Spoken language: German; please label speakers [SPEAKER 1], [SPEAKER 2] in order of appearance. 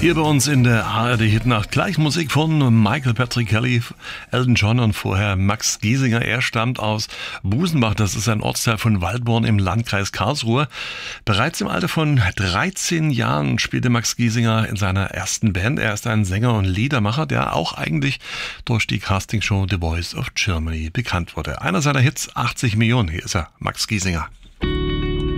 [SPEAKER 1] Hier bei uns in der ARD-Hitnacht gleich Musik von Michael Patrick Kelly, Elton John und vorher Max Giesinger. Er stammt aus Busenbach, das ist ein Ortsteil von Waldborn im Landkreis Karlsruhe. Bereits im Alter von 13 Jahren spielte Max Giesinger in seiner ersten Band. Er ist ein Sänger und Liedermacher, der auch eigentlich durch die Castingshow The Voice of Germany bekannt wurde. Einer seiner Hits, 80 Millionen, hier ist er, Max Giesinger.